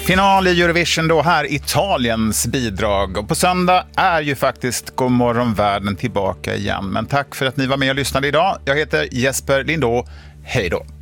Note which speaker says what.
Speaker 1: Final i Eurovision då, här Italiens bidrag. Och på söndag är ju faktiskt Godmorgon världen tillbaka igen. Men tack för att ni var med och lyssnade idag. Jag heter Jesper Lindå. Hej då!